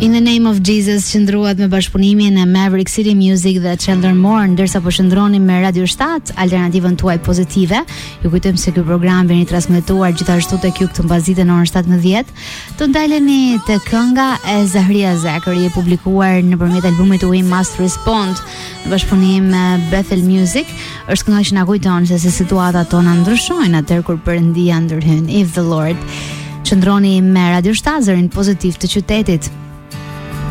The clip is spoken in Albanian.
In the Name of Jesus qëndruat me bashkëpunimin e Maverick City Music dhe Chandler Moore, ndërsa po shëndroni me Radio 7, alternativën tuaj pozitive. Ju kujtojmë se ky program vjen i transmetuar gjithashtu tek ju këtë mbasditë në orën 17. Të ndaleni te kënga e Zahria Zakari, e publikuar nëpërmjet albumit We Must Respond, në bashkëpunim me Bethel Music. Është kënga që na kujton se situatat tona ndryshojnë atëherë kur Perëndia ndërhyn. If the Lord. Qëndroni me Radio 7, zërin pozitiv të qytetit.